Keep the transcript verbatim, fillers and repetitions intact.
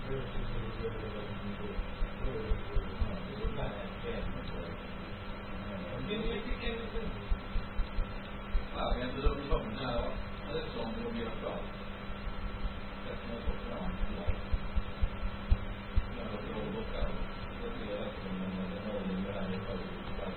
这是是一个这个因素，所以是啊，就是看这